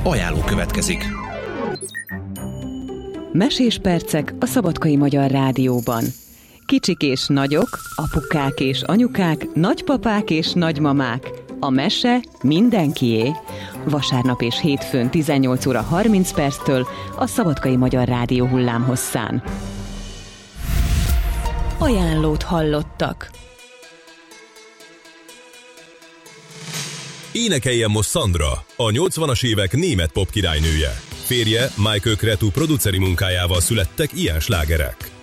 Ajánló következik. Mesés percek a Szabadkai Magyar Rádióban. Kicsik és nagyok, apukák és anyukák, nagypapák és nagymamák. A mese mindenkié. Vasárnap és hétfőn 18 óra 30 perctől a Szabadkai Magyar Rádió hullámhosszán. Ajánlót hallottak. Énekeljen most Sandra, a 80-as évek német pop királynője. Férje Michael Cretu produceri munkájával születtek ilyen slágerek.